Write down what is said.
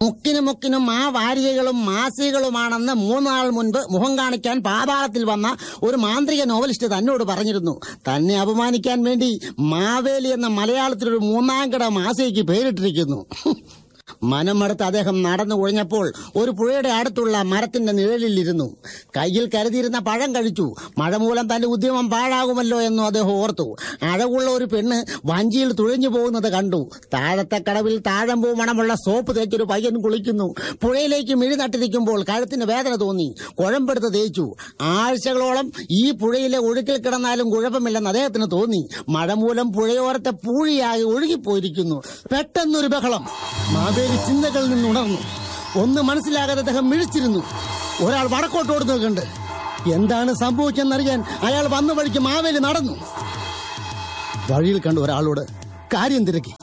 മുക്കിനും ആ വാരികകളും മാസികകളുമാണെന്ന് 3 നാൾ മുൻപ് മുഖം കാണിക്കാൻ പാതാളത്തിൽ വന്ന ഒരു മാന്ത്രിക നോവലിസ്റ്റ് തന്നോട് പറഞ്ഞിരുന്നു. തന്നെ അപമാനിക്കാൻ വേണ്ടി മാവേലി എന്ന മലയാളത്തിലൊരു 3-ാം കിട മാസികയ്ക്ക് പേരിട്ടിരിക്കുന്നു. മനമടുത്ത് അദ്ദേഹം നടന്നു ഒഴിഞ്ഞപ്പോൾ ഒരു പുഴയുടെ അടുത്തുള്ള മരത്തിന്റെ നിഴലിലിരുന്നു. കയ്യിൽ കരുതിയിരുന്ന പഴം കഴിച്ചു. മഴ മൂലം തന്റെ ഉദ്യമം പാഴാകുമല്ലോ എന്നും അദ്ദേഹം ഓർത്തു. അഴകുള്ള ഒരു പെണ്ണ് വഞ്ചിയിൽ തുഴഞ്ഞു പോകുന്നത് കണ്ടു. താഴത്തെ കടവിൽ താഴമ്പൂ മണമുള്ള സോപ്പ് തേച്ചൊരു പയ്യൻ കുളിക്കുന്നു. പുഴയിലേക്ക് മിഴി നട്ടിരിക്കുമ്പോൾ കഴുത്തിന് വേദന തോന്നി. കുഴമ്പെടുത്ത് തേച്ചു. ആഴ്ചകളോളം ഈ പുഴയിലെ ഒഴുക്കിൽ കിടന്നാലും കുഴപ്പമില്ലെന്ന് അദ്ദേഹത്തിന് തോന്നി. മഴ മൂലം പുഴയോരത്തെ പൂഴിയായി ഒഴുകിപ്പോയിരിക്കുന്നു. പെട്ടെന്നൊരു ബഹളം. മാവേലി ചിന്തകളിൽ നിന്ന് ഉണർന്നു. ഒന്ന് മനസ്സിലാകാതെ അദ്ദേഹം മിഴിച്ചിരുന്നു. ഒരാൾ വടക്കോട്ടോടുന്നത് കണ്ട് എന്താണ് സംഭവിച്ചെന്നറിയാൻ അയാൾ വന്ന വഴിക്ക് മാവേലി നടന്നു. വഴിയിൽ കണ്ട ഒരാളോട് കാര്യം തിരക്കി.